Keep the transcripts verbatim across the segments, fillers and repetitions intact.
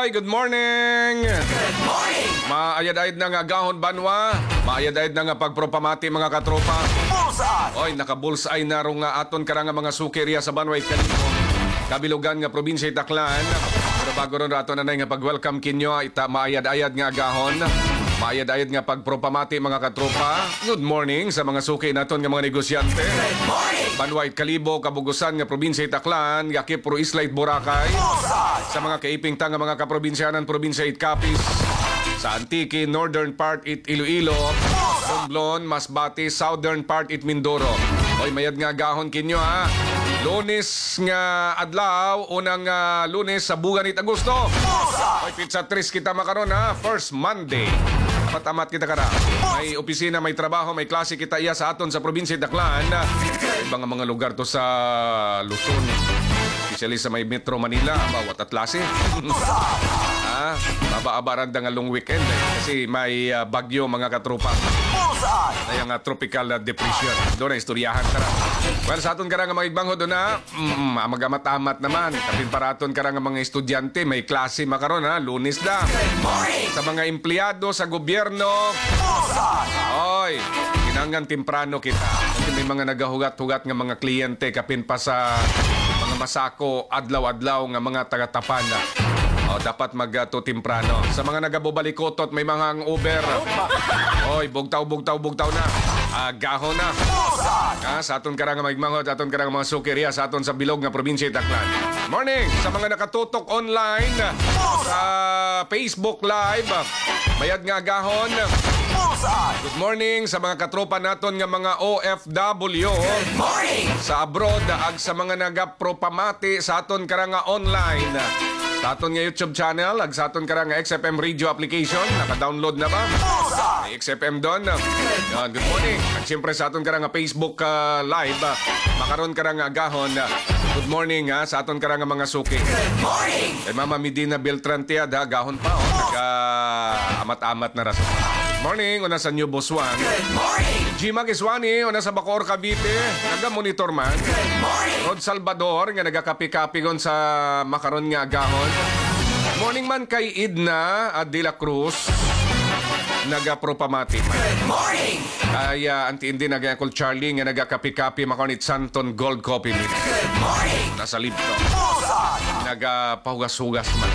Oy, good morning! Good morning! Maayad-ayad na nga gahon banwa, maayad-ayad na nga pagpropamati mga katropa. Bullseye! Oy, naka-bullseye na ro nga aton karang nga mga sukirya sa Banway Kalibo. Kabilugan nga probinsya Itaklan. Pero bago ron ato na nga pag-welcome kinyo, ita maayad-ayad nga gahon. Maayad-ayad nga pagpropamati mga katropa. Good morning sa mga suki naton nga mga negosyante. Good morning! Banway Kalibo, Kabugusan nga probinsya Itaklan, Yakip Pro Islay Boracay. Bullseye! Sa mga kaiping tanga mga kaprobinsyanan, probinsya it Capiz, sa Antique, northern part it Iloilo, Romblon, Masbate, southern part it Mindoro. Oy, mayad nga gahon kinyo ha. Lunes nga adlaw, unang uh, lunes sa bugan it Agosto. Bullseye! Oy, pizza tris kita makaron ha, first Monday. Amat-amat kita kara. May opisina, may trabaho, may klase kita iya sa aton sa probinsya Daklan. Ibang mga lugar to sa Luzon. Especially sa may Metro Manila, bawat atlase. Ah, maba-abaran nga long weekend eh. Kasi may uh, bagyo mga katropa. Bullseye! Na yung uh, tropical uh, depression. Doon na istoryahan tara. Well, sa aton karang mga igbangho doon na, mm, magamat-amat naman. Kapin paraton karang mga estudyante, may klase makaron ha, lunes na. Good morning! Sa mga empleyado sa gobyerno, Bullseye! oy, kinangan temprano kita. Kasi may mga nagahugat-hugat nga mga kliyente kapin pa sa mga masako, adlaw-adlaw nga mga taga-tapan. O, dapat mag-to temprano. Sa mga nagabubalikotot, may mga ang Uber. Oy, bugtaw, bugtaw, bugtaw na. Agaho na. Bullseye! Ah, sa aton karang magmanghod, aton karang mga sukirya sa aton sa bilog nga probinsya Itaklan. Morning sa mga nakatutok online sa Facebook Live. Mayad nga agahon. Bullseye! Good morning sa mga katropa naton nga mga O F W Good morning! sa abroad ag sa mga nagapropamati sa aton karang nga online. Sa aton nga YouTube channel ag sa aton karang nga X F M radio application, naka-download na ba? Bullseye! May X F M doon. Yan, good morning. At siyempre sa aton karang nga Facebook uh, live, uh, makaroon karang nga agahon. Uh, good morning ha, sa aton karang nga mga suki. Good morning! Kay Mama Medina Beltran Tiad ha, gahon pa oh. Nag uh, amat-amat na rason. Good morning, una sa New Busuan. Good morning! Gima Kiswani, una sa Bacoor, Cavite. Naga-monitor man. Good morning! Rod Salvador, nga nagakapi-kapi gon sa makaron nga agahon. Morning man kay Idna at De La Cruz. Nagapropamati man. Good morning! Ay uh, anti-indi nag-Uncle Charlie nga nagakapi-kapi makonit Santon Gold Coffee Mix. Good morning! Nasa libro. Bullseye! Nagapahugas-hugas man.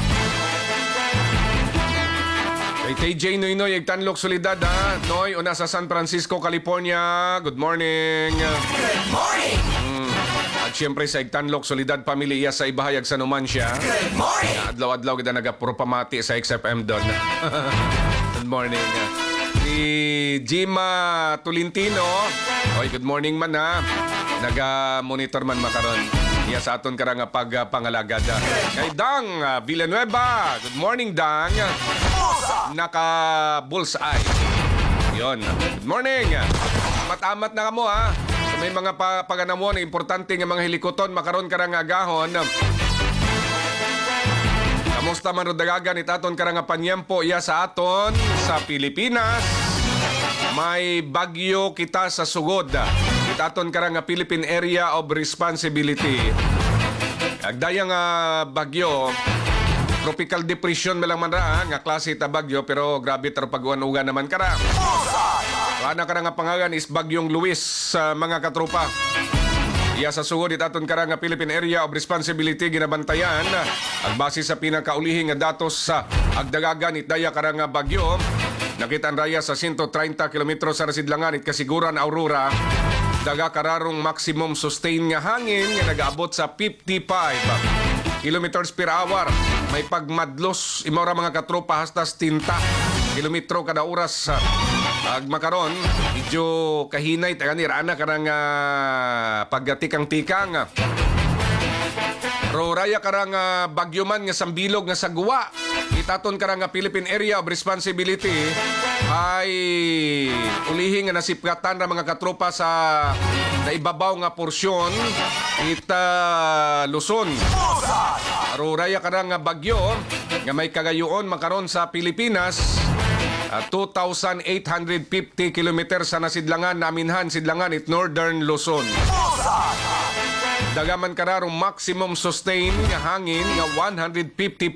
Kay T J Noy Noy, Igtanlok Solidad ha. Noy, una sa San Francisco, California. Good morning. Good morning! Mm. At siyempre sa Igtanlok Solidad Pamilya sa Ibahayag sa Numancia. Good morning! Adlaw-adlaw kita nagapropamati sa X F M doon. Good morning. Si Jima Tolentino. Oy, good morning man ha. Naga-monitor man makaron. Iya sa aton karang pagpangalagad. Kay Dang uh, Villanueva. Good morning, Dang. Naka-bullseye. Yon. Good morning. Matamat na kamo ha. So, may mga pa paganamon, importante nga mga helikoton, makaron karang agahon. Kamusta man rodagagan itaton karang panyempo iya sa aton sa Pilipinas. May bagyo kita sa sugod. Itaton karang Philippine Area of Responsibility. Agdayang uh, bagyo, tropical depression melang man ra nga klase ta bagyo pero grabe tar pag-uwan-ugan naman kara. Ana karang pangalan is bagyong Luis sa uh, mga katropa. Iya sa sugod itaton karang Philippine Area of Responsibility ginabantayan ag base sa pinakaulihing nga datos sa agdagagan itdaya karang bagyo. Nakitaan raya sa one hundred thirty kilometros sa Rasidlangan it kasiguran Aurora. Daga kararong maximum sustain nga hangin nga nag-aabot sa fifty-five kilometers per hour. May pagmadlos imora mga katropa hasta tinta kilometro kada oras. Ag makaron medyo kahinay taganir ana karang uh, paggatikang-tikang. Ro raya karang uh, bagyo man nga sambilog nga sagwa. Itaton karang Philippine Area of Responsibility ay ulihing nga nasipgatan ra mga katropa sa naibabaw nga porsyon ita Luzon. Aruraya karang bagyo nga may kagayoon makaron sa Pilipinas. Uh, two thousand eight hundred fifty kilometers sa nasidlangan naminhan sidlangan it Northern Luzon. Dagaman kararong maximum sustain nga hangin nga one hundred fifty